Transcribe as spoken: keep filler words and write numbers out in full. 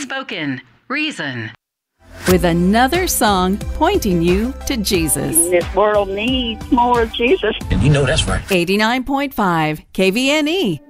Spoken. Reason. With another song pointing you to Jesus. This world needs more of Jesus. And you know that's right. eighty-nine point five K V N E.